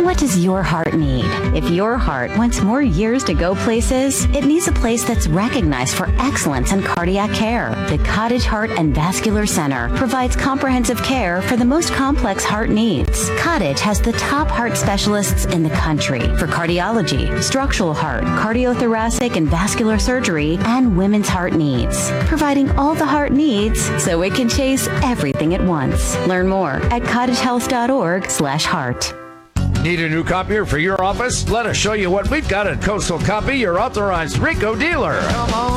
What does your heart need? If your heart wants more years to go places, it needs a place that's recognized for excellence in cardiac care. The Cottage Heart and Vascular Center provides comprehensive care for the most complex heart needs. Cottage has the top heart specialists in the country for cardiology, structural heart, cardiothoracic and vascular surgery, and women's heart needs, providing all the heart needs so it can chase everything at once. Learn more at cottagehealth.org/heart. Need a new copier for your office? Let us show you what we've got at Coastal Copy, your authorized Ricoh dealer. Come on.